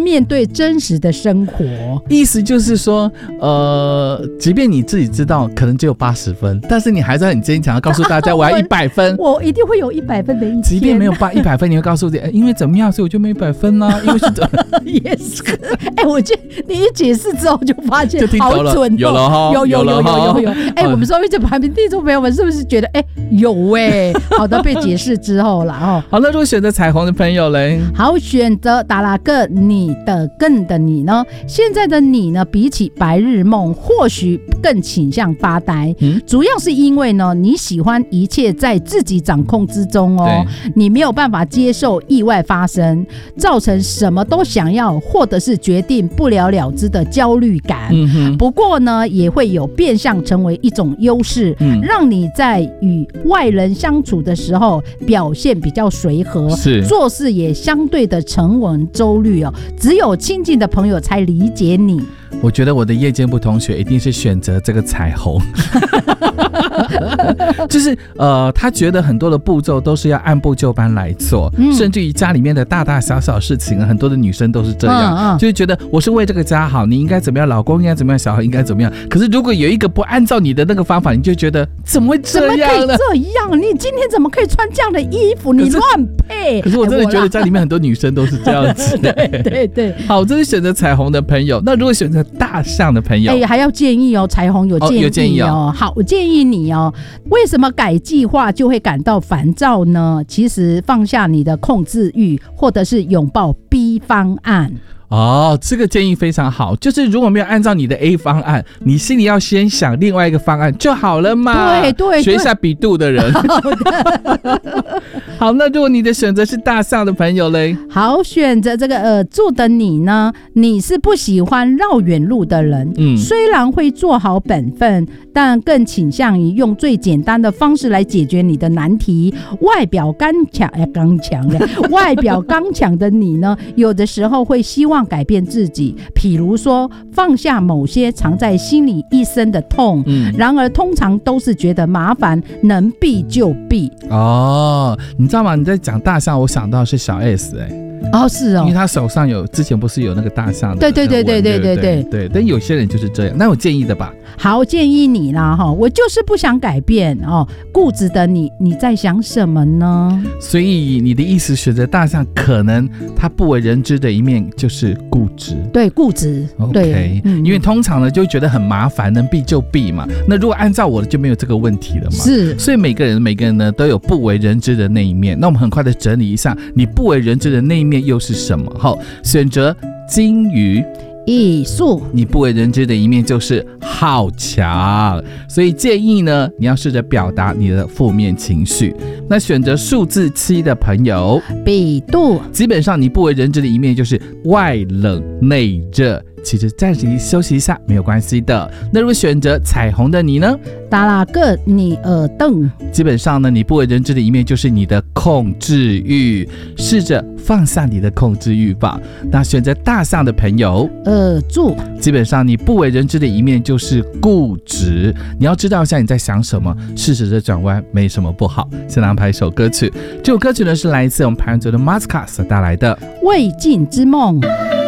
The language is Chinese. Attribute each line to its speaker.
Speaker 1: 面对真实的生活。
Speaker 2: 意思就是说，即便你自己知道可能只有80分，但是你还是很坚强，告诉大家我要100分。
Speaker 1: 我一定会有100分的一天。
Speaker 2: 即便没有100分，你会告诉自己，因为怎么样，所以我就没100分啦。因为是
Speaker 1: 也是，我觉得你一解释之后就发现好准，
Speaker 2: 有了哈，
Speaker 1: 有。我们收音机旁边听众朋友们是不是觉得有好的，被解释之后了哦。
Speaker 2: 好了，如果选择彩虹的朋友嘞，
Speaker 1: 好，选择打哪个你的更的你呢？现在的你呢，比起白日梦，或许更倾向发呆。主要是因为呢，你喜欢一切在自己掌控之中哦，你没有办法接受意外发生，造成什么都想要或者是决定不了了之的焦虑感。不过呢，也会有变相成为一种优势，让你在与外人相处的时候表现比较随和，做事也相对的沉稳周律哦。只有亲近的朋友才理解你。
Speaker 2: 我觉得我的夜间部同学一定是选择这个彩虹就是他觉得很多的步骤都是要按部就班来做，甚至于家里面的大大小小事情，很多的女生都是这样，就是觉得我是为这个家好，你应该怎么样，老公应该怎么样，小孩应该怎么样。可是如果有一个不按照你的那个方法，你就觉得怎么会这样呢？
Speaker 1: 怎么可以这样？你今天怎么可以穿这样的衣服？你乱配。
Speaker 2: 可是我真的觉得家里面很多女生都是这样子
Speaker 1: 对。
Speaker 2: 好，这是选择彩虹的朋友。那如果选择大象的朋友，
Speaker 1: 还要建议哦，彩虹有建议哦。好，我建议你哦，为什么改计划就会感到烦躁呢？其实放下你的控制欲，或者是拥抱 B 方案。
Speaker 2: 这个建议非常好，就是如果没有按照你的 A 方案，你心里要先想另外一个方案就好了嘛。对，学一下比度的人。好，那如果你的选择是大象的朋友嘞，
Speaker 1: 好，选择这个住的你呢，你是不喜欢绕远路的人，虽然会做好本分，但更倾向于用最简单的方式来解决你的难题。外表刚强的你呢，有的时候会希望改变自己，譬如说放下某些藏在心里一生的痛，然而通常都是觉得麻烦，能避就避。
Speaker 2: 你知道吗？你在讲大象，我想到是小 S。
Speaker 1: 是哦，
Speaker 2: 因为他手上之前不是有那个大象的，对，但有些人就是这样。那我建议的吧，
Speaker 1: 好，建议你啦哈，我就是不想改变固执的你在想什么呢？
Speaker 2: 所以你的意思选择大象，可能他不为人知的一面就是固执。
Speaker 1: 对，固执。
Speaker 2: OK，因为通常呢就觉得很麻烦，能避就避嘛。那如果按照我的就没有这个问题了嘛。
Speaker 1: 是，
Speaker 2: 所以每个人呢都有不为人知的那一面。那我们很快的整理一下，你不为人知的那一面又是什么？好，选择金鱼。
Speaker 1: 艺术，
Speaker 2: 你不为人知的一面就是好强，所以建议呢，你要试着表达你的负面情绪。那选择数字7的朋友，
Speaker 1: 比度，
Speaker 2: 基本上你不为人知的一面就是外冷内热，其实暂时休息一下没有关系的。那如果选择彩虹的你呢？
Speaker 1: 打哪个你耳瞪？
Speaker 2: 基本上呢，你不为人知的一面就是你的控制欲，试着放下你的控制欲吧。那选择大象的朋友，
Speaker 1: 耳住，
Speaker 2: 基本上你不为人知的一面就是固执，你要知道一下你在想什么，适时的转弯没什么不好。先来安排一首歌曲，这首歌曲呢是来自我们排湾族的 Masca 所带来的《
Speaker 1: 未尽之梦》。